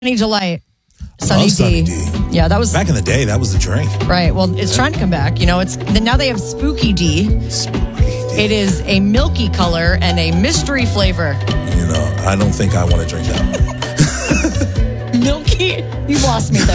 Sunny Delight. Sunny D. Yeah, that was Back in the day, that was the drink. right. Well, it's trying to come back. It's now they have Spooky D. Spooky D. It is a milky color and a mystery flavor. I don't think I want to drink that. Milky? You lost me there.